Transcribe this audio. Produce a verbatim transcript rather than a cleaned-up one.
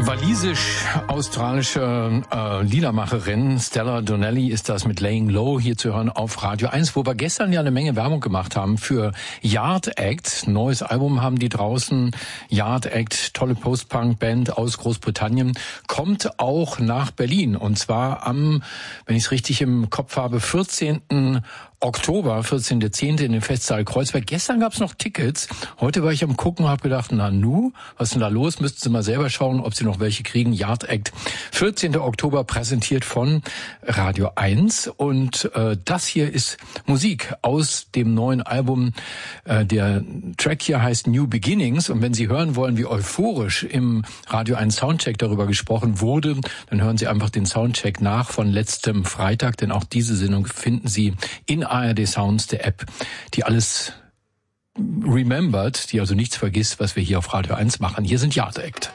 Walisisch-australische äh, Liedermacherin Stella Donnelly ist das mit Laying Low hier zu hören auf Radio eins, wo wir gestern ja eine Menge Werbung gemacht haben für Yard Act. Neues Album haben die draußen. Yard Act, tolle Post-Punk-Band aus Großbritannien, kommt auch nach Berlin. Und zwar am, wenn ich es richtig im Kopf habe, vierzehnten Oktober, vierzehnten zehnten in den Festsaal Kreuzberg. Gestern gab es noch Tickets. Heute war ich am Gucken und habe gedacht, na nu, was ist denn da los? Müssten Sie mal selber schauen, ob Sie noch welche kriegen. Yard Act, vierzehnten Oktober, präsentiert von Radio eins. Und äh, das hier ist Musik aus dem neuen Album. Äh, der Track hier heißt New Beginnings. Und wenn Sie hören wollen, wie euphorisch im Radio eins Soundcheck darüber gesprochen wurde, dann hören Sie einfach den Soundcheck nach von letztem Freitag. Denn auch diese Sendung finden Sie in A R D Sounds, der App, die alles remembert, die also nichts vergisst, was wir hier auf Radio eins machen. Hier sind Yard Act.